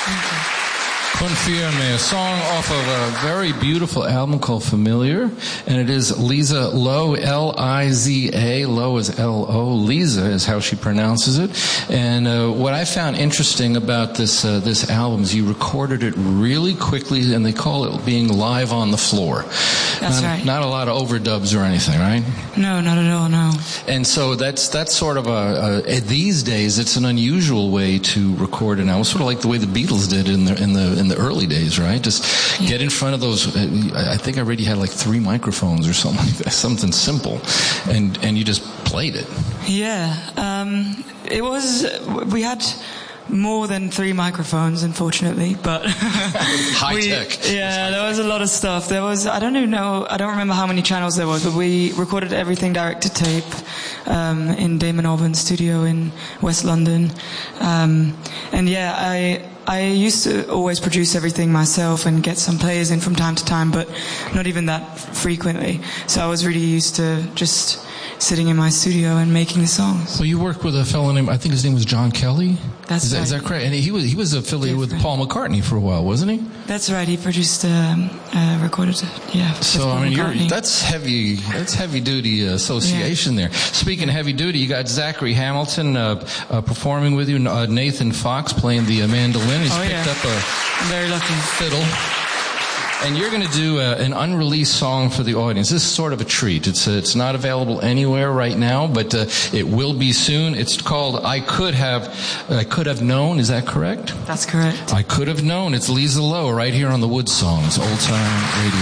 Confirme, a song off of a very beautiful album called Familiar, and it is Liza Lowe, L-I-Z-A, Lowe is L-O, Liza is how she pronounces it. And what I found interesting about this album is you recorded it really quickly, and they call it being live on the floor. That's right. Not a lot of overdubs or anything, right? No, not at all, no. And so that's sort of these days it's an unusual way to record an album, sort of like the way the Beatles did in the early days, right? Just get in front of those. I think I read you had like 3 microphones or something like that, something simple, and you just played it. Yeah, we had more than 3 microphones, unfortunately, but high tech. Yeah, there was a lot of stuff. I don't remember how many channels there was, but we recorded everything direct to tape in Damon Albarn's studio in West London. And yeah, I used to always produce everything myself and get some players in from time to time, but not even that frequently. So I was really used to just sitting in my studio and making the songs. Well, you worked with a fellow named, I think his name was John Kelly. That's right. Is that correct? And he was affiliated with Paul McCartney for a while, wasn't he? That's right. He produced, recorded it. Yeah. So I mean, that's heavy duty association there. Speaking of heavy duty, you got Zachary Hamilton performing with you. Nathan Fox playing the mandolin. He's picked up a very lucky fiddle. And you're going to do an unreleased song for the audience. This is sort of a treat. It's not available anywhere right now, but it will be soon. It's called I Could Have Known. Is that correct? That's correct. I Could Have Known. It's Liza Lowe right here on the Wood Songs, Old Time Radio.